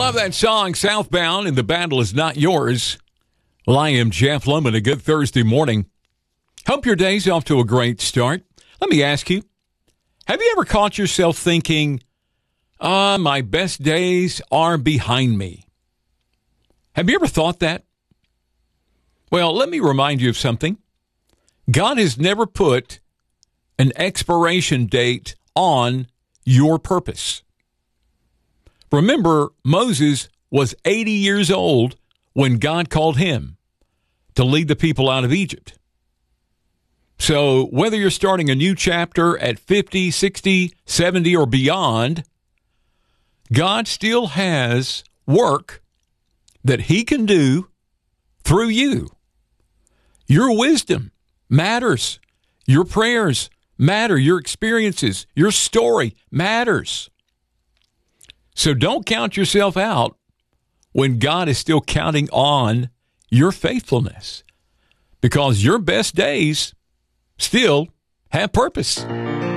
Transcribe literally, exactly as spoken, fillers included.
Love that song, Southbound, and the battle is not yours. Well, I am Jeff Lohman. A good Thursday morning. Hope your day's off to a great start. Let me ask you, have you ever caught yourself thinking, ah, my best days are behind me? Have you ever thought that? Well, let me remind you of something. God has never put an expiration date on your purpose. Remember, Moses was eighty years old when God called him to lead the people out of Egypt. So whether you're starting a new chapter at fifty, sixty, seventy, or beyond, God still has work that he can do through you. Your wisdom matters. Your prayers matter. Your experiences, your story matters. So don't count yourself out when God is still counting on your faithfulness, because your best days still have purpose.